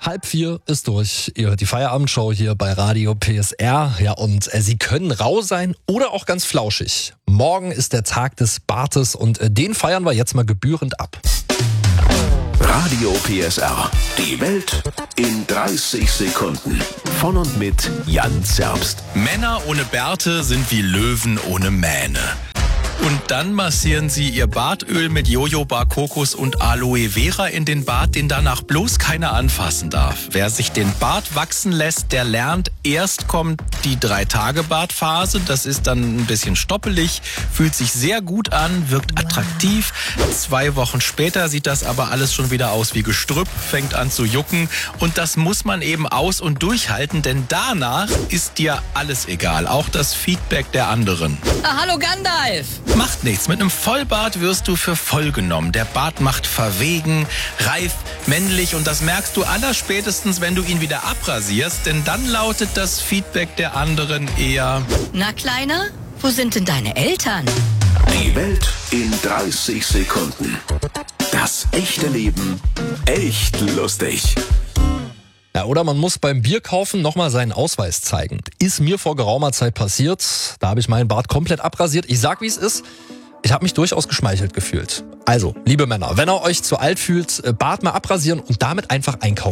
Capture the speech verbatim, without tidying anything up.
Halb vier ist durch. Ihr hört die Feierabendshow hier bei Radio P S R. Ja, und äh, Sie können rau sein oder auch ganz flauschig. Morgen ist der Tag des Bartes und äh, den feiern wir jetzt mal gebührend ab. Radio P S R. Die Welt in dreißig Sekunden. Von und mit Jan Zerbst. Männer ohne Bärte sind wie Löwen ohne Mähne. Und dann massieren sie ihr Bartöl mit Jojoba, Kokos und Aloe Vera in den Bart, den danach bloß keiner anfassen darf. Wer sich den Bart wachsen lässt, der lernt, erst kommt die Drei-Tage-Bartphase. Das ist dann ein bisschen stoppelig, fühlt sich sehr gut an, wirkt attraktiv. Zwei Wochen später sieht das aber alles schon wieder aus wie Gestrüpp, fängt an zu jucken. Und das muss man eben aus- und durchhalten, denn danach ist dir alles egal, auch das Feedback der anderen. Ah, hallo Gandalf! Macht nichts. Mit einem Vollbart wirst du für voll genommen. Der Bart macht verwegen, reif, männlich und das merkst du allerspätestens, wenn du ihn wieder abrasierst, denn dann lautet das Feedback der anderen eher: Na Kleiner, wo sind denn deine Eltern? Die Welt in dreißig Sekunden. Das echte Leben echt lustig. Ja, oder man muss beim Bierkaufen nochmal seinen Ausweis zeigen. Ist mir vor geraumer Zeit passiert. Da habe ich meinen Bart komplett abrasiert. Ich sag, wie es ist. Ich habe mich durchaus geschmeichelt gefühlt. Also, liebe Männer, wenn ihr euch zu alt fühlt, Bart mal abrasieren und damit einfach einkaufen.